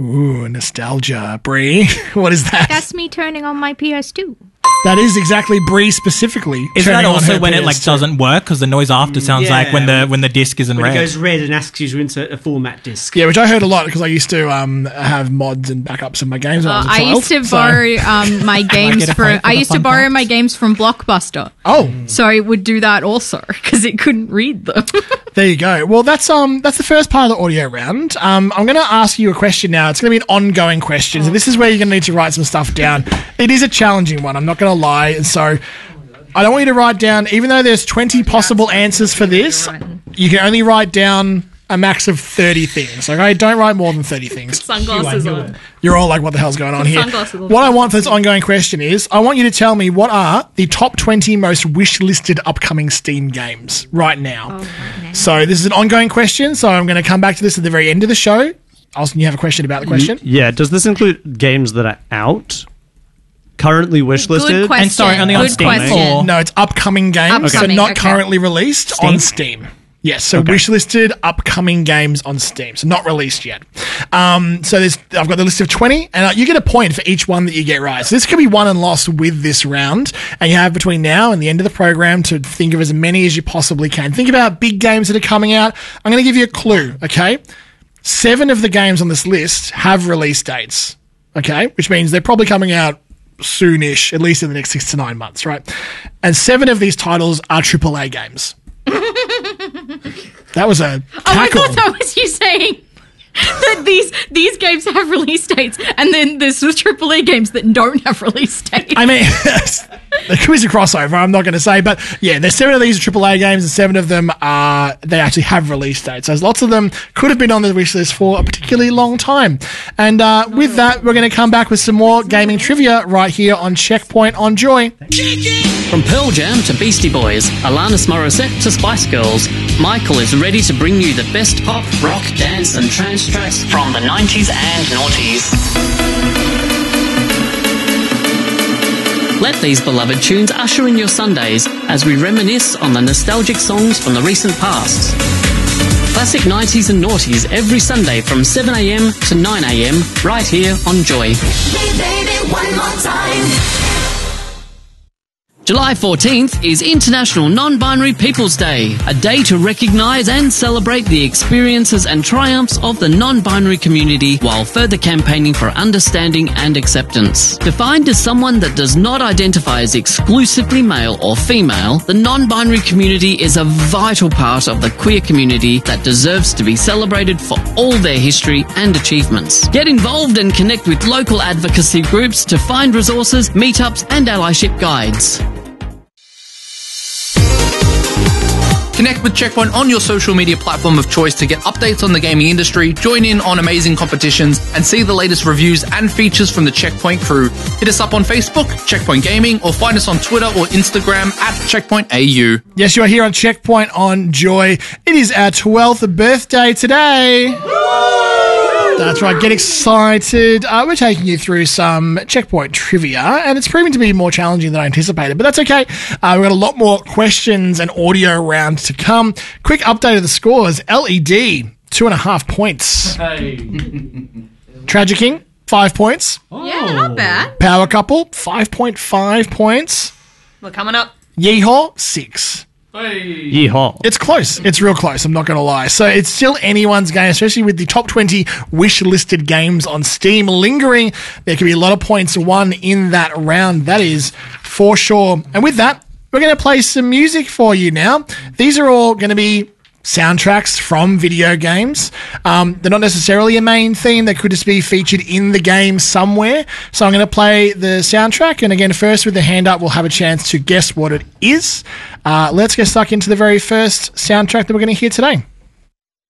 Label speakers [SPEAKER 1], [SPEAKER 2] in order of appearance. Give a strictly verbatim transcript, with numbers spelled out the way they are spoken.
[SPEAKER 1] Ooh, nostalgia. Bree, what is that?
[SPEAKER 2] That's me turning on my P S two.
[SPEAKER 1] That is exactly Bree specifically.
[SPEAKER 3] Is that
[SPEAKER 1] turning on
[SPEAKER 3] also
[SPEAKER 1] her
[SPEAKER 3] when
[SPEAKER 1] P S two.
[SPEAKER 3] it like doesn't work because the noise after sounds
[SPEAKER 4] Yeah.
[SPEAKER 3] like when the when the disc isn't
[SPEAKER 4] When
[SPEAKER 3] red?
[SPEAKER 4] it goes red and asks you to insert a format disc.
[SPEAKER 1] Yeah, which I heard a lot because I used to um, have mods and backups of my games when I
[SPEAKER 2] Uh,
[SPEAKER 1] was a
[SPEAKER 2] I
[SPEAKER 1] child.
[SPEAKER 2] used to
[SPEAKER 1] so-
[SPEAKER 2] borrow um, my games
[SPEAKER 3] get a
[SPEAKER 2] from.
[SPEAKER 3] point for
[SPEAKER 2] I
[SPEAKER 3] the
[SPEAKER 2] used to
[SPEAKER 3] fun
[SPEAKER 2] borrow
[SPEAKER 3] facts?
[SPEAKER 2] my games from Blockbuster,
[SPEAKER 1] Oh,
[SPEAKER 2] so it would do that also because it couldn't read them.
[SPEAKER 1] there you go. Well, that's um that's the first part of the audio round. Um, I'm going to ask you a question now. It's going to be an ongoing question. So this is where you're going to need to write some stuff down. It is a challenging one. I'm not going to lie. And so I don't want you to write down, even though there's twenty possible answers for this, you can only write down a max of thirty things. Okay, don't write more than thirty things.
[SPEAKER 2] Sunglasses on.
[SPEAKER 1] You're all like, what the hell's going on here?
[SPEAKER 2] Sunglasses on.
[SPEAKER 1] What I want for this ongoing question is, I want you to tell me what are the top twenty most wish-listed upcoming Steam games right now.
[SPEAKER 2] Oh, right now.
[SPEAKER 1] So this is an ongoing question, so I'm going to come back to this at the very end of the show. Austin, you have a question about the question?
[SPEAKER 5] Yeah, does this include games that are out, currently wishlisted?
[SPEAKER 2] Good question.
[SPEAKER 3] And sorry, only on
[SPEAKER 2] Good
[SPEAKER 3] Steam,
[SPEAKER 2] question.
[SPEAKER 3] or-
[SPEAKER 1] No, it's upcoming games, so
[SPEAKER 2] Upcoming,
[SPEAKER 1] not
[SPEAKER 2] okay.
[SPEAKER 1] currently released on Steam. Yes, so
[SPEAKER 5] Okay.
[SPEAKER 1] wish-listed upcoming games on Steam, so not released yet. Um, so there's, I've got the list of twenty, and uh, you get a point for each one that you get right. So this could be won and lost with this round, and you have between now and the end of the program to think of as many as you possibly can. Think about big games that are coming out. I'm going to give you a clue, okay? Seven of the games on this list have release dates, okay? Which means they're probably coming out soonish, at least in the next six to nine months, right? And seven of these titles are triple A games. That was a
[SPEAKER 2] Oh, I
[SPEAKER 1] cackle.
[SPEAKER 2] thought that was you saying that these these games have release dates, and then there's the triple A games that don't have release dates.
[SPEAKER 1] I mean, there could be a crossover, I'm not going to say, but yeah, there's seven of these are triple A games, and seven of them are, they actually have release dates. So lots of them could have been on the wish list for a particularly long time. And uh, with that, we're going to come back with some more gaming trivia right here on Checkpoint on Joy.
[SPEAKER 6] From Pearl Jam to Beastie Boys, Alanis Morissette to Spice Girls, Michael is ready to bring you the best pop, rock, dance and trance tracks from the nineties and noughties. Let these beloved tunes usher in your Sundays as we reminisce on the nostalgic songs from the recent past. Classic nineties and noughties every Sunday from seven a.m. to nine a.m. right here on Joy.
[SPEAKER 7] Hey baby, one more time.
[SPEAKER 6] July fourteenth is International Non-Binary Peoples Day, a day to recognise and celebrate the experiences and triumphs of the non-binary community while further campaigning for understanding and acceptance. Defined as someone that does not identify as exclusively male or female, the non-binary community is a vital part of the queer community that deserves to be celebrated for all their history and achievements. Get involved and connect with local advocacy groups to find resources, meetups and allyship guides.
[SPEAKER 8] Connect with Checkpoint on your social media platform of choice to get updates on the gaming industry, join in on amazing competitions, and see the latest reviews and features from the Checkpoint crew. Hit us up on Facebook, Checkpoint Gaming, or find us on Twitter or Instagram at Checkpoint A U.
[SPEAKER 1] Yes, you are here on Checkpoint on Joy. It is our twelfth birthday today. That's right, get excited. Uh, we're taking you through some Checkpoint trivia, and it's proving to be more challenging than I anticipated, but that's okay. Uh, we've got a lot more questions and audio round to come. Quick update of the scores. L E D, two and a half points. Tragic King, five points.
[SPEAKER 2] Yeah, not bad.
[SPEAKER 1] Power Couple, five point five points.
[SPEAKER 2] We're coming up.
[SPEAKER 1] Yeehaw, six.
[SPEAKER 5] Yeehaw.
[SPEAKER 1] It's close. It's real close. I'm not going to lie. So it's still anyone's game, especially with the top twenty wish-listed games on Steam lingering. There could be a lot of points won in that round. That is for sure. And with that, we're going to play some music for you now. These are all going to be soundtracks from video games. Um, they're not necessarily a main theme. They could just be featured in the game somewhere. So I'm going to play the soundtrack. And again, first with the hand up, we'll have a chance to guess what it is. Uh, let's get stuck into the very first soundtrack that we're going to hear today.